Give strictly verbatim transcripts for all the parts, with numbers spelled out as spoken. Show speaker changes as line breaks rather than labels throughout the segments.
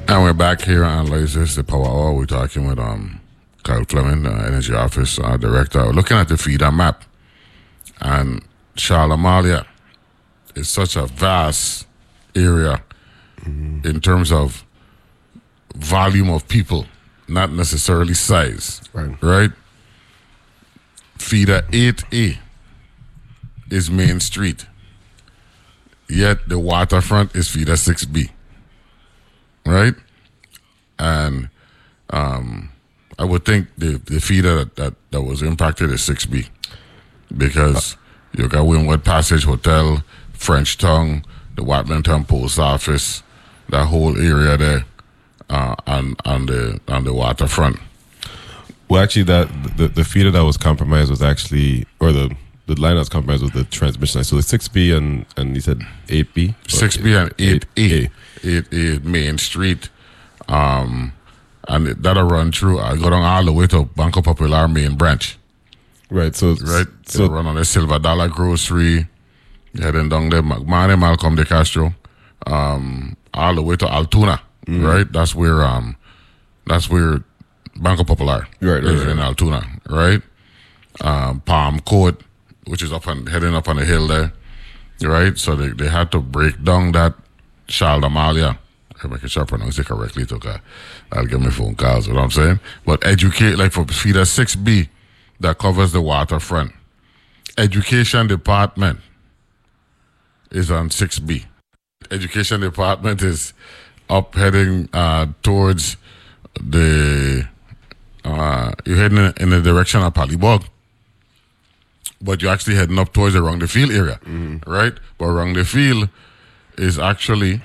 And we're back here on Analysis, the Power Hour. We're talking with um, Kyle Fleming, the Energy Office uh, Director. We're looking at the feeder map. And Charlemagne is such a vast area mm-hmm. in terms of volume of people, not necessarily size.
Right.
Right? Feeder eight A is Main Street. Yet the waterfront is feeder six B. Right? And um, I would think the, the feeder that, that, that was impacted is six B. Because you got Wynwood Passage Hotel, French Town, the Watlintown Post Office, that whole area there uh, on, on, the, on the waterfront.
Well, actually, that the, the feeder that was compromised was actually, or the The line that was compromised was the transmission line. So the six B and, and you said eight B?
six B and eight A. eight A Main Street. Um, and it, that'll run through, I go down all the way to Banco Popular main branch.
Right. So,
right.
So
It'll run on the Silver Dollar Grocery, heading down there, McMahon, Malcolm de Castro, um, all the way to Altoona. Mm-hmm. Right. That's where, um, that's where Banco Popular
right, right,
is
right.
in Altoona. Right. Um, Palm Court, which is up on heading up on the hill there, right? So they, they had to break down that Charlemagne. I'm making sure I pronounce it correctly, okay? I'll get my phone calls, you know what I'm saying? But educate, like for feeder six B that covers the waterfront. Education department is on six B. Education department is up heading uh, towards the, uh, you're heading in, in the direction of Palibog. But you're actually heading up towards the Wrong the Field area, mm-hmm. right? But Wrong the Field is actually,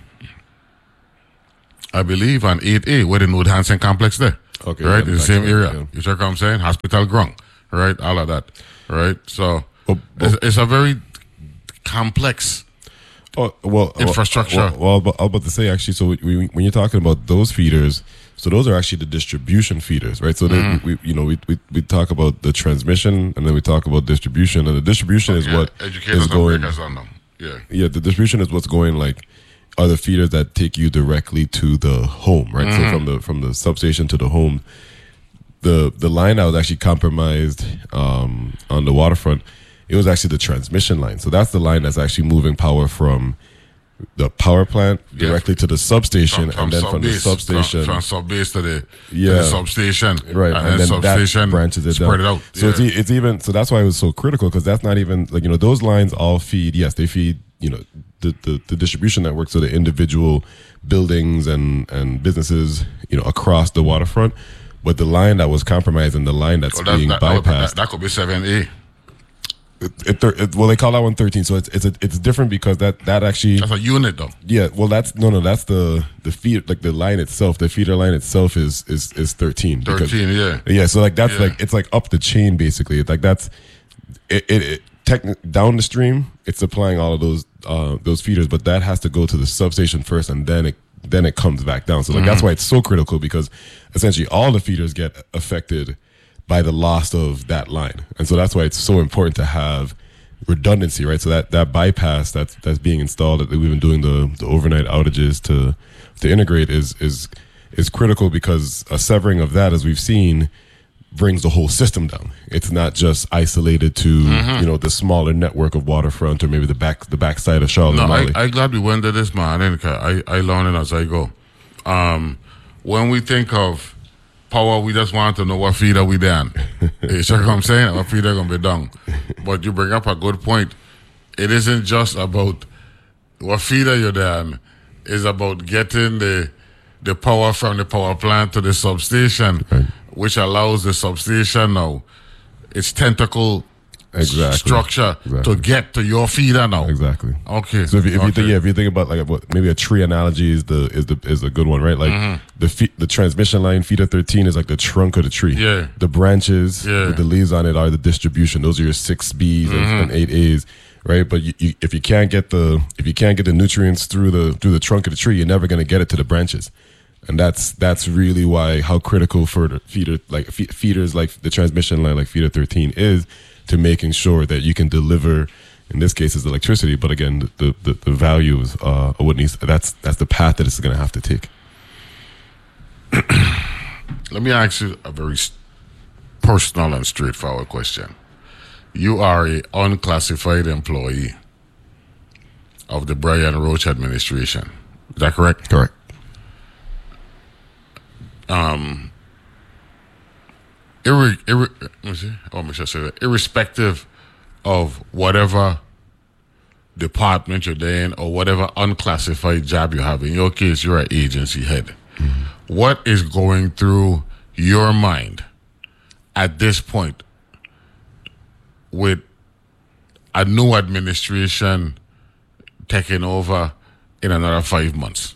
I believe, on eight A, where the Node Hansen complex there.
Okay.
Right?
Yeah,
in the same area.
Yeah.
You check what I'm saying? Hospital Ground, right? All of that, right? So
oh, oh.
It's, it's a very complex
oh, well,
infrastructure.
Well, well, well, I was about to say, actually, so we, we, when you're talking about those feeders, so those are actually the distribution feeders, right? So mm-hmm. we, we, you know, we, we we talk about the transmission, and then we talk about distribution, and the distribution is
yeah,
what
educators
is going.
On them. Yeah,
yeah. The distribution is what's going like are the feeders that take you directly to the home, right? Mm-hmm. So from the from the substation to the home, the the line that was actually compromised um, on the waterfront, it was actually the transmission line. So that's the line that's actually moving power from the power plant directly yeah. to the substation, from, from and then from the substation
from, from sub base to the,
yeah.
to the substation,
right?
And,
and then
substation
that branches it
spread
down.
it out.
So
yeah.
it's, it's even so that's why it was so critical, because that's not even like, you know, those lines all feed. Yes, they feed, you know, the, the, the distribution network, so the individual buildings and and businesses, you know, across the waterfront. But the line that was compromised and the line that's
oh, that,
being
that,
bypassed,
that, that could be seven A.
It, it, it, well, they call that one thirteen, so it's it's a, it's different because that that actually
that's a unit though.
Yeah, well, that's no, no, that's the the feed, like the line itself, the feeder line itself is is is thirteen.
Thirteen,
because,
yeah,
yeah. So like that's
yeah.
like it's like up the chain basically. It's like that's it. it, it techni- down the stream, it's supplying all of those uh, those feeders, but that has to go to the substation first, and then it then it comes back down. So like mm-hmm. that's why it's so critical, because essentially all the feeders get affected by the loss of that line, and so that's why it's so important to have redundancy, right? So that, that bypass that's that's being installed, that we've been doing the, the overnight outages to to integrate is is is critical, because a severing of that, as we've seen, brings the whole system down. It's not just isolated to mm-hmm. you know, the smaller network of waterfront or maybe the back the backside of Charlotte.
No, I, I glad we went to this, man. I I learn it as I go. Um, when we think of power, we just want to know what feeder we done. You sure what I'm saying? What feeder gonna be done. But you bring up a good point. It isn't just about what feeder you're done. It's about getting the the power from the power plant to the substation, right, which allows the substation now its tentacle
exactly.
structure
exactly.
to get to your feeder now.
Exactly.
Okay.
So if, you, if
okay.
you think, yeah, if you think about like what, maybe a tree analogy is the is the is a good one, right? Like mm-hmm. the fe- the transmission line, feeder thirteen, is like the trunk of the tree.
Yeah.
The branches
yeah.
with the leaves on it are the distribution. Those are your six B's mm-hmm. and, and eight A's, right? But you, you, if you can't get the if you can't get the nutrients through the through the trunk of the tree, you're never going to get it to the branches. And that's that's really why how critical for the feeder like feeders like the transmission line like feeder thirteen is to making sure that you can deliver. In this case, is electricity, but again, the the, the values uh, what needs that's that's the path that it's going to have to take.
Let me ask you a very s- personal and straightforward question. You are a unclassified employee of the Brian Roach administration. Is that correct?
Correct.
Um, irre, irre, let me see. Oh, make sure I say that. Irrespective of whatever department you're in or whatever unclassified job you have. In your case, you're an agency head. Mm-hmm. What is going through your mind at this point with a new administration taking over in another five months?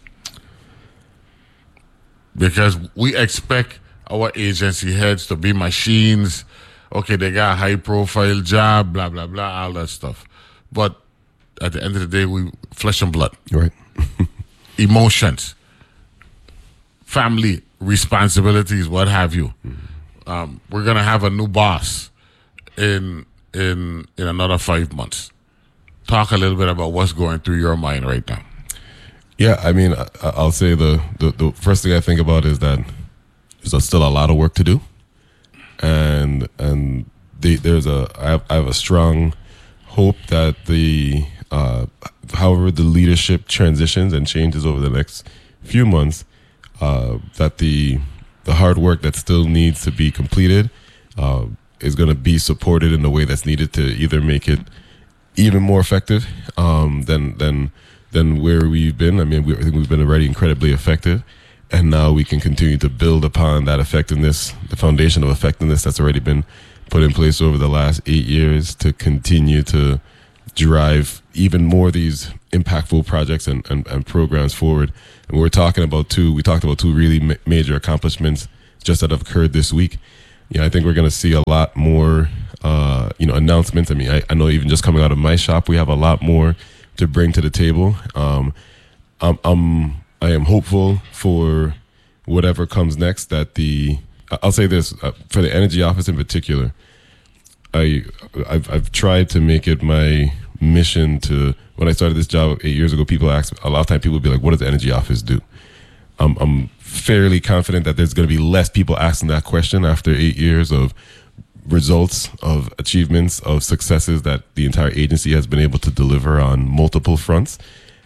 Because we expect our agency heads to be machines. Okay, they got a high profile job, blah, blah, blah, all that stuff. But at the end of the day, we flesh and blood.
Right.
Emotions, family responsibilities, what have you. Mm-hmm. Um, we're gonna have a new boss in in in another five months. Talk a little bit about what's going through your mind right now.
Yeah, I mean, I, I'll say the, the the first thing I think about is that there's still a lot of work to do, and and the, there's a I have, I have a strong hope that the uh, however the leadership transitions and changes over the next few months, uh, that the the hard work that still needs to be completed uh, is going to be supported in the way that's needed to either make it even more effective um, than than than where we've been. I mean, we, I think we've been already incredibly effective, and now we can continue to build upon that effectiveness, the foundation of effectiveness that's already been put in place over the last eight years to continue to drive even more of these impactful projects and, and, and programs forward. And we're talking about two, we talked about two really ma- major accomplishments just that have occurred this week. Yeah, I think we're going to see a lot more, uh, you know, announcements. I mean, I, I know even just coming out of my shop, we have a lot more to bring to the table. Um, I'm, I'm, I am hopeful for whatever comes next that the, I'll say this, uh, for the energy office in particular, I, I've, I've tried to make it my mission to, when I started this job eight years ago, people ask, a lot of times people would be like, what does the energy office do? Um, I'm fairly confident that there's going to be less people asking that question after eight years of results, of achievements, of successes that the entire agency has been able to deliver on multiple fronts.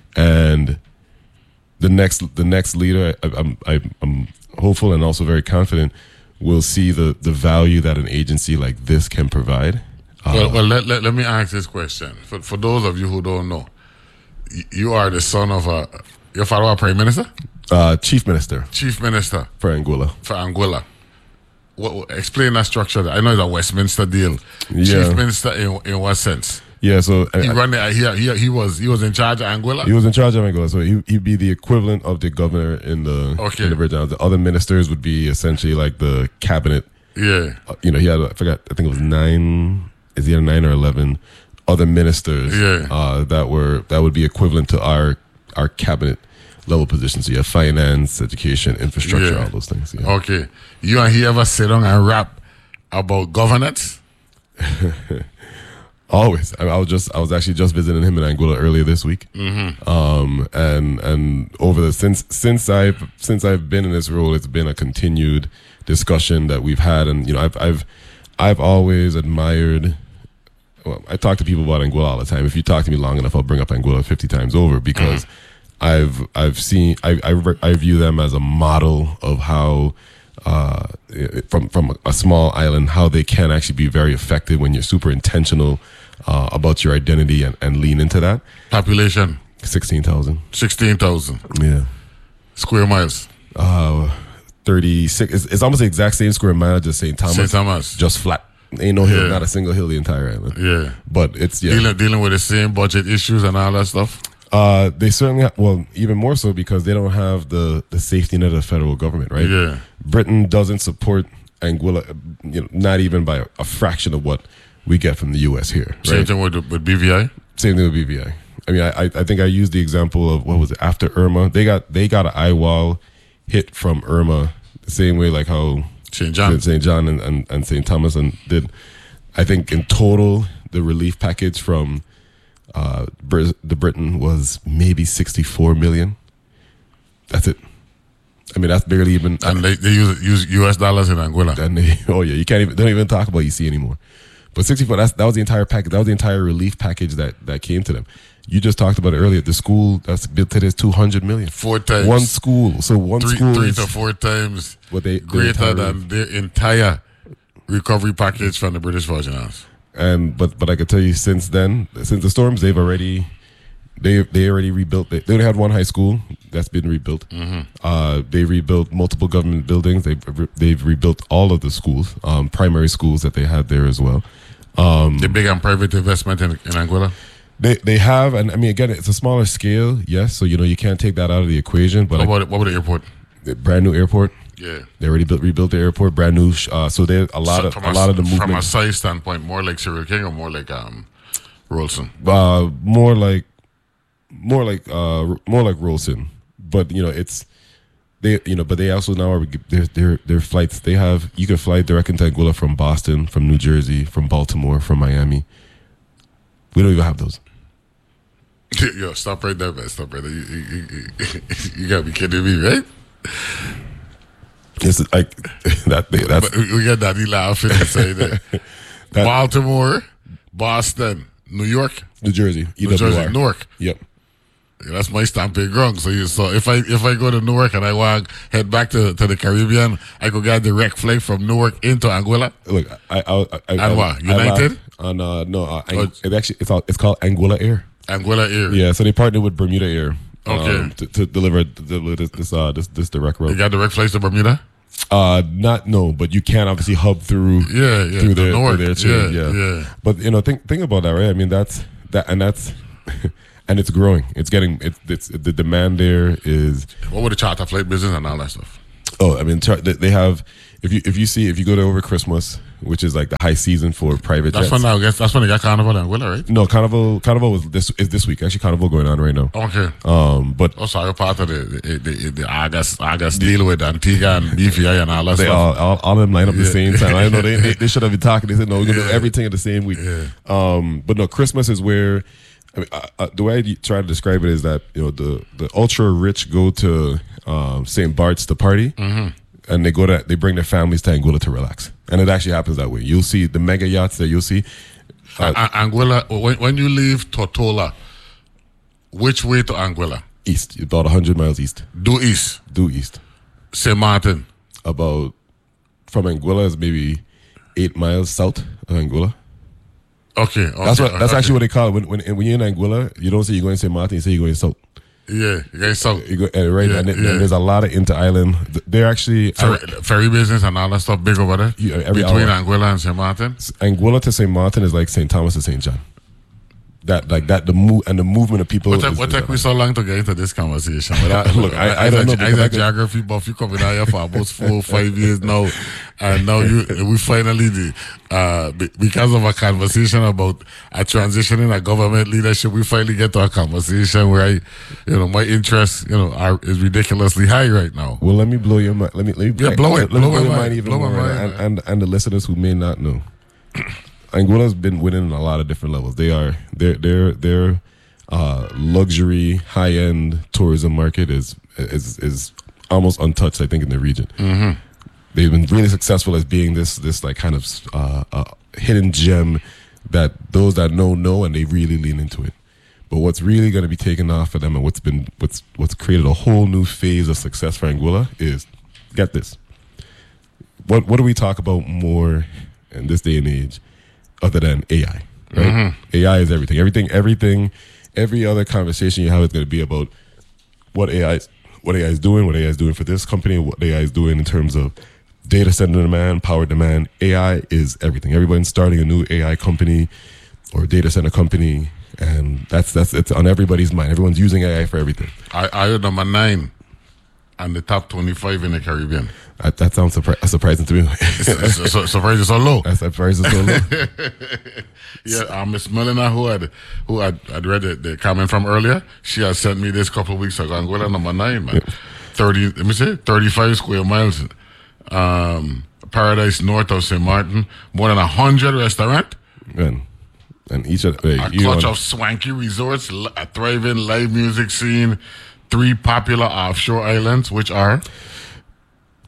And the next, the next leader, I, I'm, I'm, I'm hopeful and also very confident will see the, the value that an agency like this can provide. Uh,
well, well let, let, let me ask this question. For, for those of you who don't know, you are the son of a, your father was Prime Minister?
Uh, Chief Minister.
Chief Minister.
For Anguilla.
For Anguilla. What, what, explain that structure. I know it's a Westminster deal.
Yeah.
Chief Minister in, in what sense?
Yeah, so
he
I,
run it, he, he, he was he was in charge of Anguilla?
He was in charge of Anguilla, so he, he'd be the equivalent of the governor in the,
okay.
in the Virgin Islands. The other ministers would be essentially like the cabinet.
Yeah.
Uh, you know, he had, I forgot, I think it was nine, is he had nine or eleven other ministers
yeah.
uh, that were, that would be equivalent to our, our cabinet level positions. So you have finance, education, infrastructure,
yeah.
all those things. Yeah.
Okay. You and he ever sit down and rap about governance?
Always. I, I was just, I was actually just visiting him in Anguilla earlier this week.
Mm-hmm.
Um, and, and over the, since, since I've, since I've been in this role, it's been a continued discussion that we've had. And, you know, I've, I've, I've always admired, well, I talk to people about Anguilla all the time. If you talk to me long enough, I'll bring up Anguilla fifty times over because mm-hmm. I've, I've seen, I, I, I view them as a model of how, uh, from, from a small island, how they can actually be very effective when you're super intentional Uh, about your identity and, and lean into that.
Population?
sixteen thousand.
sixteen thousand.
Yeah.
Square miles?
Uh, thirty-six. It's, it's almost the exact same square mile, just Saint Thomas.
Saint Thomas.
Just flat. Ain't no hill,
yeah.
not a single hill the entire island.
Yeah.
But it's, yeah.
Dealing, dealing with the same budget issues and all that stuff?
Uh, they certainly have, well, even more so because they don't have the, the safety net of the federal government, right?
Yeah.
Britain doesn't support Anguilla, you know, not even by a, a fraction of what we get from the U S here. Right?
Same thing with, with B V I?
Same thing with B V I. I mean, I I think I used the example of, what was it, after Irma, they got they got an eye wall hit from Irma the same way like how
Saint John,
Saint John and, and, and Saint Thomas and did. I think in total, the relief package from uh, Br- the Britain was maybe sixty-four million. That's it. I mean, that's barely even.
And they, they use use U S dollars in Anguilla.
And they, oh yeah, you can't even. They don't even talk about E C anymore. But sixty-four. That's that was the entire package. That was the entire relief package that that came to them. You just talked about it earlier. The school that's built to this two hundred million.
Four times.
One school. So one
three,
school
three
is
to four times
what they
greater than their entire recovery package from the British Virgin Islands.
And but but I can tell you, since then, since the storms, they've already they they already rebuilt. They, they only had one high school that's been rebuilt. Mm-hmm. Uh, they rebuilt multiple government buildings. They've they've rebuilt all of the schools, um, primary schools that they had there as well. Um,
the big and private investment in, in Anguilla.
They they have, and I mean, again, it's a smaller scale, yes. So you know you can't take that out of the equation. But
what about,
like,
what about the airport?
The brand new airport.
Yeah,
they already built rebuilt the airport, brand new. Uh, so they a lot so of a, a lot of the movement
from a size standpoint, more like Cyril King or more like um, Rolson.
Uh, more like more like uh, more like Rolson. But you know it's they you know but they also now are their their their flights. They have you can fly direct into Anguilla from Boston, from New Jersey, from Baltimore, from Miami. We don't even have those.
Yo, stop right there, man. Stop right there. You, you, you, you gotta be kidding me, right?
It's like that. That's,
but we got Daddy laughing and saying that. that Baltimore, Boston, New York,
New Jersey, E W R.
New Jersey, Newark.
Yep.
Yeah, that's my stamping ground. So, you, so if I if I go to Newark and I want to head back to, to the Caribbean, I could get a direct flight from Newark into Anguilla.
Look, I, I, I, I
and
I,
what United?
On uh, no, uh, oh, it actually it's all, it's called Anguilla Air.
Anguilla Air.
Yeah, so they partnered with Bermuda Air.
Okay.
Um, to, to deliver, deliver this this, uh, this this direct route.
You got direct flights to Bermuda?
Uh, not no, but you can obviously hub through.
Yeah, yeah,
through
the
their,
North.
through their chain.
Yeah,
Yeah,
yeah.
But you know, think think about that, right? I mean, that's that, and that's. And it's growing. It's getting. It's, it's the demand there is.
What with the charter flight business and all that stuff?
Oh, I mean, char- they have. If you if you see if you go to over Christmas, which is like the high season for private
that's
jets.
When I guess that's when they got Carnival and Anguilla, right?
No, Carnival. Carnival was this is this week. Actually, Carnival going on right now.
Okay.
Um, but
oh, sorry, part of the the, the, the August August deal with Antigua and B V I and all that
they
stuff.
all, all all of them line up
yeah.
the same time. I know they they, they should have been talking. They said no, we're gonna do everything in the same week.
Yeah.
Um, but no, Christmas is where. I mean, uh, uh, the way I try to describe it is that you know the, the ultra rich go to um, Saint Bart's to party, mm-hmm. and they go to they bring their families to Anguilla to relax, and it actually happens that way. You'll see the mega yachts that you'll see.
Uh, uh, Anguilla, when, when you leave Tortola, which way to Anguilla?
East, about a hundred miles east.
Due east.
Due east.
Saint Martin.
About from Anguilla is maybe eight miles south of Anguilla.
Okay, okay,
that's what. That's
okay.
actually what they call it. When when when you're in Anguilla, you don't say you're going to Saint Martin. You say you're going south.
Yeah, you're going south.
You go, uh, right,
yeah,
and,
yeah.
and there's a lot of inter island. They're actually
ferry,
I,
ferry business and all that stuff big over there.
Yeah, every
between
hour.
Anguilla and Saint Martin.
Anguilla to Saint Martin is like Saint Thomas to Saint John. That like that the move and the movement of people.
What, what took me so long to get into this conversation? But I,
look, I, I don't know.
As a geography buff, you coming out here for almost four, five years now, and now you we finally the uh because of a conversation about a transition in a government leadership, we finally get to a conversation where I, you know, my interests, you know, are is ridiculously high right now.
Well, let me blow your mind. Let me let me
yeah, blow
Let
it.
me
blow
blow your
mind,
mind even
blow
more,
mind,
and, and and the listeners who may not know. Anguilla's been winning on a lot of different levels. They are their their their uh, luxury high end tourism market is is is almost untouched. I think in the region, mm-hmm. they've been really successful as being this this like kind of uh, uh, hidden gem that those that know know, and they really lean into it. But what's really going to be taken off for them, and what's been what's what's created a whole new phase of success for Anguilla is, get this. What what do we talk about more in this day and age? Other than A I, right? Mm-hmm. A I is everything. Everything, everything, every other conversation you have is going to be about what A I is, what A I is doing, what A I is doing for this company, what A I is doing in terms of data center demand, power demand. A I is everything. Everyone's starting a new A I company or data center company, and that's that's it's on everybody's mind. Everyone's using A I for everything.
I I number nine, and the top twenty-five in the Caribbean.
That, that sounds surpri- surprising to me.
so, so, surprising so low.
That's surprising so low.
Yeah, uh, Miss Melina, who had who had, had read the, the comment from earlier, she had sent me this a couple of weeks ago. Anguilla number nine, man. Yeah. Thirty, let me say, thirty-five square miles. Um, Paradise north of Saint Martin, more than a hundred restaurant.
And, and each of hey,
a clutch of swanky resorts, a thriving live music scene, three popular offshore islands, which are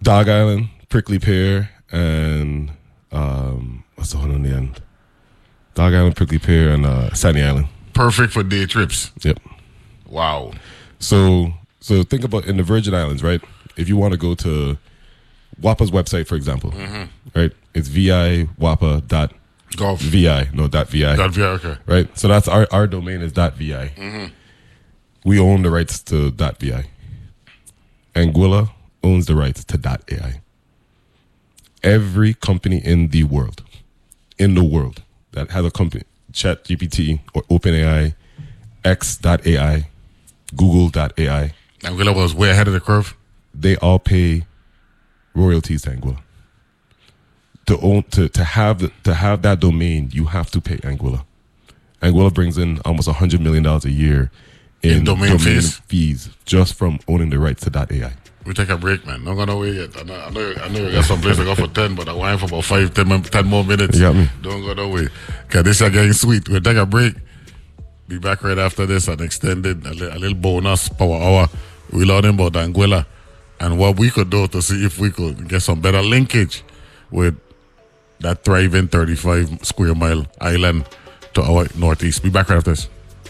Dog Island, Prickly Pear, and um, what's the one on the end? Dog Island, Prickly Pear, and uh, Sunny Island.
Perfect for day trips.
Yep.
Wow.
So, so think about in the Virgin Islands, right? If you want to go to WAPA's website, for example, mm-hmm. right? It's vi wapa dot
Golf.
vi, no dot vi.
Dot vi, okay.
Right. So that's our our domain is dot vi. Mm-hmm. We own the rights to dot vi. Anguilla owns the rights to dot ai. Every company in the world, in the world that has a company, ChatGPT or OpenAI, X dot A I, Google dot A I.
Anguilla was way ahead of the curve.
They all pay royalties to Anguilla. To own, to to have the, to have that domain, you have to pay Anguilla. Anguilla brings in almost a hundred million dollars a year in,
in domain, domain fees.
fees just from owning the rights to dot A I.
We take a break, man. Not gonna wait yet. I know, I know, I know you got some place to go for ten, but I want for about five, ten, ten more minutes.
You got me.
Don't go away. Okay, this is getting sweet. We'll take a break. Be back right after this. An extended, a, li- a little bonus power hour. We learn about Anguilla and what we could do to see if we could get some better linkage with that thriving thirty-five square mile island to our northeast. Be back right after this.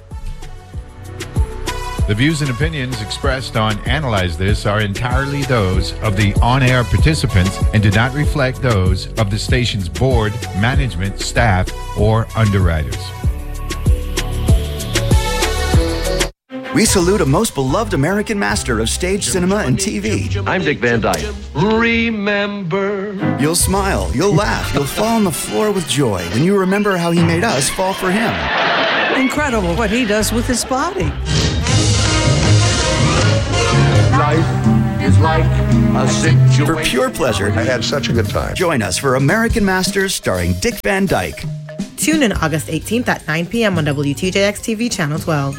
The views and opinions expressed on Analyze This are entirely those of the on-air participants and do not reflect those of the station's board, management, staff, or underwriters.
We salute a most beloved American master of stage cinema and T V.
I'm Dick Van Dyke. Remember.
You'll smile, you'll laugh, you'll fall on the floor with joy when you remember how he made us fall for him.
Incredible what he does with his body.
Life is like a situation.
For pure pleasure,
I had such a good time.
Join us for American Masters starring Dick Van Dyke.
Tune in August eighteenth at nine p.m. on W T J X T V Channel twelve.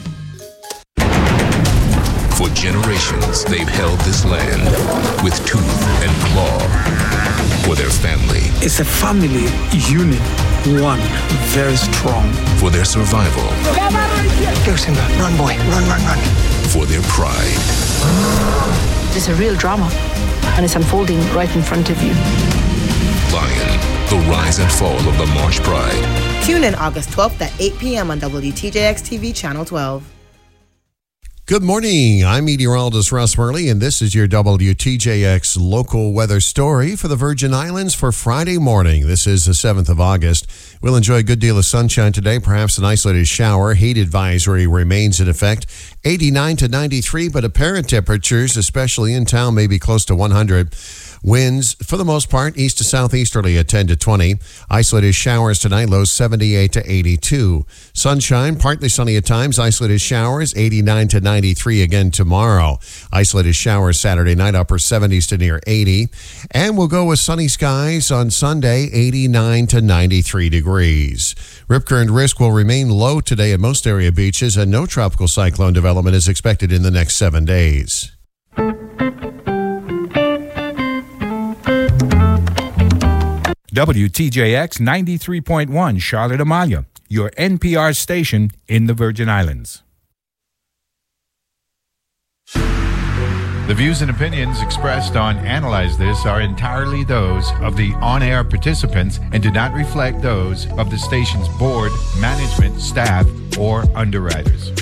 For generations, they've held this land with tooth and claw for their family.
It's a family unit, one, very strong.
For their survival.
Go, Simba. Run, boy. Run, run, run.
For their pride.
It's a real drama, and it's unfolding right in front of you.
Lion, the rise and fall of the Marsh Pride.
Tune in August twelfth at eight p.m. on W T J X T V Channel twelve.
Good morning. I'm meteorologist Russ Murley, and this is your W T J X local weather story for the Virgin Islands for Friday morning. This is the seventh of August. We'll enjoy a good deal of sunshine today, perhaps an isolated shower. Heat advisory remains in effect. eighty-nine to ninety-three, but apparent temperatures, especially in town, may be close to one hundred. Winds, for the most part, east to southeasterly at ten to twenty. Isolated showers tonight, lows seventy-eight to eighty-two. Sunshine, partly sunny at times. Isolated showers, eighty-nine to ninety-three again tomorrow. Isolated showers Saturday night, upper seventies to near eighty. And we'll go with sunny skies on Sunday, eighty-nine to ninety-three degrees. Rip current risk will remain low today at most area beaches, and no tropical cyclone development is expected in the next seven days.
W T J X ninety-three point one Charlotte Amalia, your N P R station in the Virgin Islands. The views and opinions expressed on Analyze This are entirely those of the on-air participants and do not reflect those of the station's board, management, staff, or underwriters.